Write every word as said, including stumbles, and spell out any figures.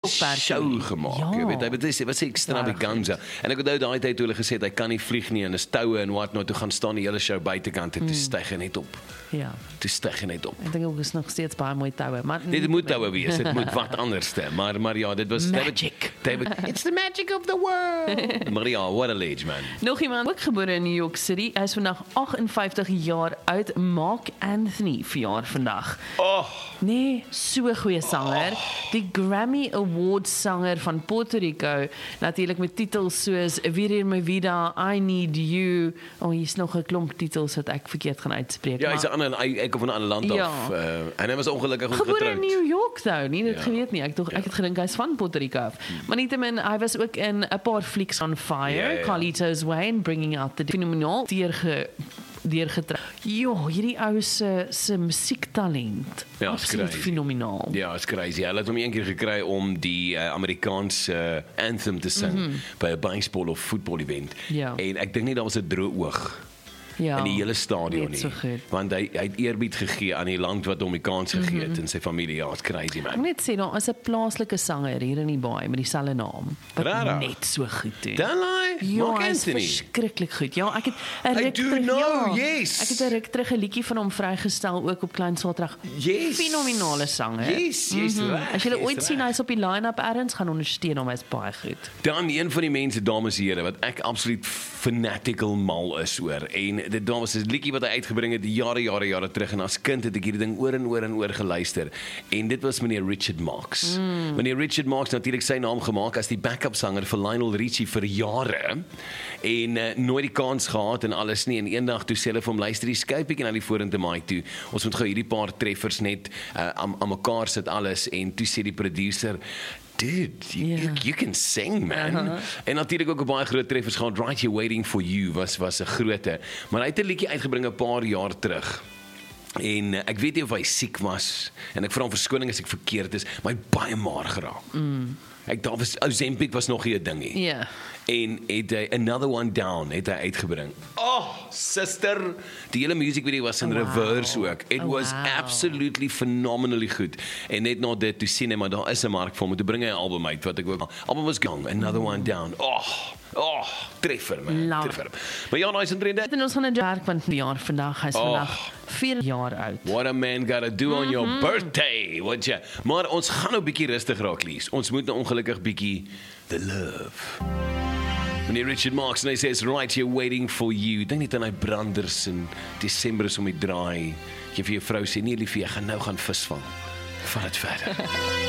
show gemaak, Ja. jy weet, hy het dit was extravaganza. En ek onthou daai tyd toe hulle gesê het hy kan nie vlieg nie en is toue en wat nou toe gaan staan die hele show buitekant en toe styg hy net op. Ja. Toe styg hy net op. Ek dink ook is nog steeds baie mooi toue, maar Dit moet toue wees, dit moet wat anderste, maar maar ja, dit was Magic. David, David, it's the magic of the world. Maria, what a ledge man. Nog iemand ook gebore in New York City. Hy is vandag agt-en-vyftig jaar oud. Mark Anthony verjaar vandag. Oh, Nee, so goeie sanger. Die Grammy Awards sanger van Puerto Rico. Natuurlik met titels soos Vivir mi vida, I Need You. Oh, hier's nog 'n klomp titels wat ek verkeerd gaan uitspreek. ja, hy's 'n ander hy hy kom van 'n ander land Ja. af. Uh, en hy was ongelukkig ook Gebore getroud. in New York though, nie dit Ja. geweet nie. Ek dog ek het gedink hy's van Puerto Rico af. Maar nietemin, hy was ook in 'n paar flieks on Fire, Ja, ja. Carlitos Way en Bringing Out the Fenomenaal deurge deurgetrek. Jo, hierdie ou se se musiektalent. Ja, is absoluut crazy. fenomenaal. Ja, is crazy. Hulle het hom een keer gekry om die uh, Amerikaanse uh, anthem te sing mm -hmm. by 'n baseball of voetbal event. Ja. En ek dink nie daar was 'n droë oog Ja. in die hele stadion Net nie. so goed. Want hy hy het eerbied gegee aan die land wat hom die kans gegee het Mhm. en sy familie. Ja, it's crazy Ek man. moet net sê daar is 'n plaaslike sanger hier in die baai met dieselfde naam wat Rarig. net so goed doen. Dan lie, Ja, Mark hy is Anthony. verskriklik goed. Ja, ek het 'n I ruk do terug, know, ja, yes. Ek het 'n ruk terug 'n liedjie van hom vrygestel ook op Klein Saterdag. Yes. Fenominale sanger. Yes, yes, Mhm. reg, As jy yes, ooit sien reg. hy's op die line-up ergens gaan ondersteun hom, hy's baie goed. Dan een van die mense, dames en here, wat ek absoluut fanatical mal is oor. En dit daar was 'n liedjie wat hy uitgebring het jare jare jare terug en as kind het ek hierdie ding oor en oor en oor geluister. En dit was meneer Richard Marx. Mm. Meneer Richard Marx natuurlik sy naam gemaak as die backup sanger vir Lionel Richie vir jare. En uh, nooit die kans gehad en alles nie. En eendag toe sê hulle vir hom luister, die skuif bietjie na die vorentoe mic toe. Ons moet gou hierdie paar treffers net uh, aan, aan mekaar sit alles en toe sê die producer Dude, you, Ja. you, you can sing, man. Uh-huh. En natuurlik ook 'n baie groot treffers gehad. Right Here Waiting For You was was 'n groote. Maar hy het 'n liedjie uitgebring 'n paar jaar terug. En uh, ek weet nie of hy siek was en ek vra om verskoning as ek verkeerd is, maar hy het baie maar geraak. Mm. Ek daar was Ozempic was nog nie 'n ding nie. Ja. En het hy Another One Down het hy uitgebring. Oh, sister, die hele musiekvideo was in Oh, wow. reverse ook. It Oh, was wow. absolutely phenomenally goed. En net na dit toe sien hy maar daar is 'n mark vir hom. Toe bring hy 'n album uit wat ek ook. Album was gone, Another One Down. Oh, oh, treffer man, Love. treffer. Maar ja, nice en vriende. En ons gaan 'n werk van die jaar vandag. Hy's Oh. vandag vier jaar oud. What a man gotta do on your Mhm. birthday, wat jy. Maar ons gaan nou bietjie rustig raak, Lies. Ons moet nou ongelukkig bietjie the love. Meneer Richard Marx, en hy sê, right here waiting for you. Dink net aan hy branders in Desember is om die draai. Jy vir jou vrou sê, nee liefie, ek gaan nou gaan visvang. Vat dit verder.